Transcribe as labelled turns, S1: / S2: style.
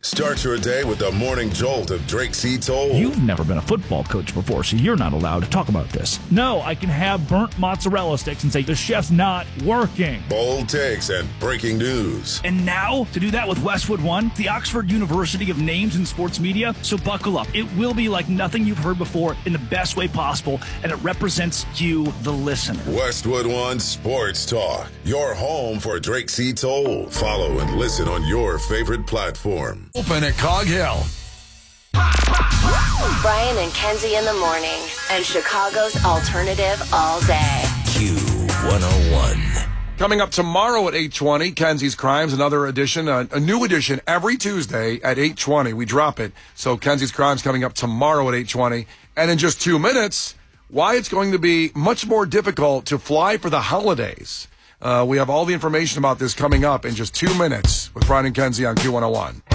S1: Start your day with the morning jolt of Drake C. Toll.
S2: You've never been a football coach before, so you're not allowed to talk about this. No, I can have burnt mozzarella sticks and say the chef's not working.
S1: Bold takes and breaking news.
S2: And now, to do that with Westwood One, the Oxford University of names in sports media, so buckle up. It will be like nothing you've heard before in the best way possible, and it represents you, the listener.
S1: Westwood One Sports Talk, your home for Drake C. Toll. Follow and listen on your favorite platform.
S3: Open at Cog Hill.
S4: Brian and Kenzie in the morning, and Chicago's alternative all day.
S3: Q101. Coming up tomorrow at 8:20, Kenzie's Crimes, another edition, a new edition every Tuesday at 8:20. We drop it. So Kenzie's Crimes coming up tomorrow at 8:20. And in just 2 minutes, why it's going to be much more difficult to fly for the holidays. We have all the information about this coming up in just 2 minutes with Brian and Kenzie on Q101.